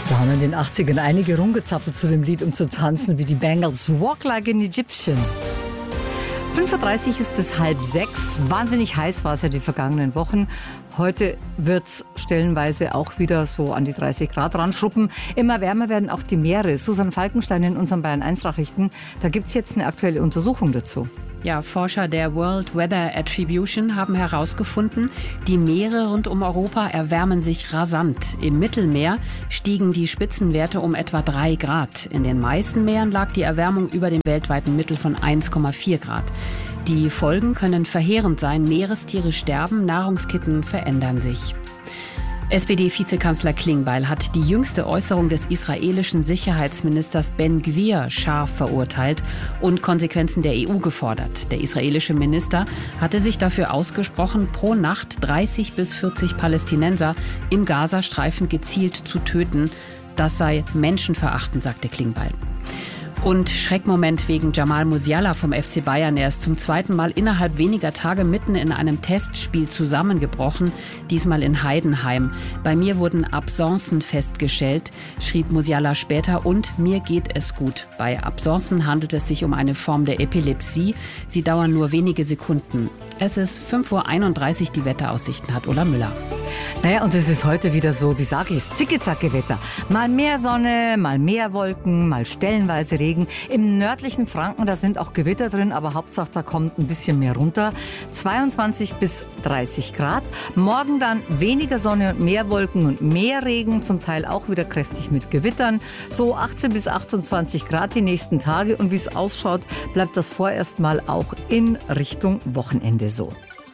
Da haben in den 80ern einige rumgezappelt zu dem Lied, um zu tanzen wie die Bangles. Walk Like an Egyptian. 5.30 Uhr ist es 5:30. Wahnsinnig heiß war es ja die vergangenen Wochen. Heute wird es stellenweise auch wieder so an die 30 Grad ranschruppen. Immer wärmer werden auch die Meere. Susanne Falkenstein in unseren Bayern 1 Nachrichten. Da gibt es jetzt eine aktuelle Untersuchung dazu. Ja, Forscher der World Weather Attribution haben herausgefunden, die Meere rund um Europa erwärmen sich rasant. Im Mittelmeer stiegen die Spitzenwerte um etwa 3 Grad. In den meisten Meeren lag die Erwärmung über dem weltweiten Mittel von 1,4 Grad. Die Folgen können verheerend sein. Meerestiere sterben, Nahrungsketten verändern sich. SPD-Vizekanzler Klingbeil hat die jüngste Äußerung des israelischen Sicherheitsministers Ben Gvir scharf verurteilt und Konsequenzen der EU gefordert. Der israelische Minister hatte sich dafür ausgesprochen, pro Nacht 30 bis 40 Palästinenser im Gazastreifen gezielt zu töten. Das sei menschenverachtend, sagte Klingbeil. Und Schreckmoment wegen Jamal Musiala vom FC Bayern. Er ist zum zweiten Mal innerhalb weniger Tage mitten in einem Testspiel zusammengebrochen, diesmal in Heidenheim. Bei mir wurden Absenzen festgestellt, schrieb Musiala später, und mir geht es gut. Bei Absenzen handelt es sich um eine Form der Epilepsie. Sie dauern nur wenige Sekunden. Es ist 5.31 Uhr, die Wetteraussichten hat Ulla Müller. Naja, und es ist heute wieder so, wie sage ich es, Zicke-Zacke-Wetter. Mal mehr Sonne, mal mehr Wolken, mal stellenweise Regen. Im nördlichen Franken, da sind auch Gewitter drin, aber Hauptsache, da kommt ein bisschen mehr runter. 22 bis 30 Grad. Morgen dann weniger Sonne und mehr Wolken und mehr Regen, zum Teil auch wieder kräftig mit Gewittern. So 18 bis 28 Grad die nächsten Tage. Und wie es ausschaut, bleibt das vorerst mal auch in Richtung Wochenende so.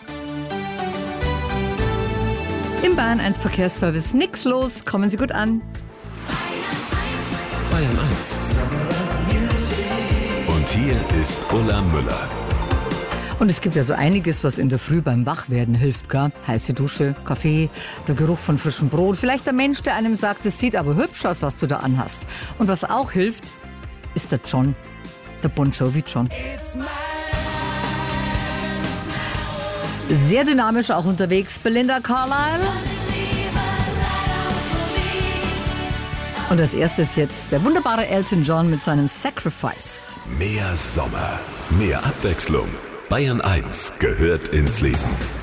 Im Bayern 1 Verkehrsservice nix los, kommen Sie gut an. Bayern 1. Und hier ist Ulla Müller. Und es gibt ja so einiges, was in der Früh beim Wachwerden hilft, gell? Heiße Dusche, Kaffee, der Geruch von frischem Brot, vielleicht der Mensch, der einem sagt, es sieht aber hübsch aus, was du da anhast. Und was auch hilft, ist der John, der Bon Jovi John. Sehr dynamisch auch unterwegs, Belinda Carlisle. Und als erstes jetzt der wunderbare Elton John mit seinem Sacrifice. Mehr Sommer, mehr Abwechslung. Bayern 1 gehört ins Leben.